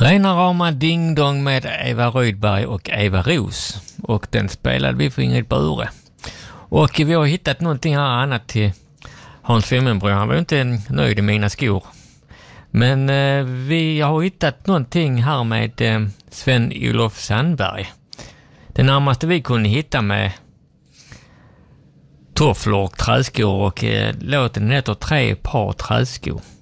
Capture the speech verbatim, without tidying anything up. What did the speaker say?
Rena rama Ding Dong med Eva Rydberg och Eva Ros. Och den spelade vi för Ingrid Bure. Och vi har hittat någonting här annat till Hans Femmenbro. Han var ju inte nöjd i mina skor. Men eh, vi har hittat någonting här med eh, Sven-Olof Sandberg. Det närmaste vi kunde hitta med tofflor och träskor, och eh, låten heter Tre par träskor.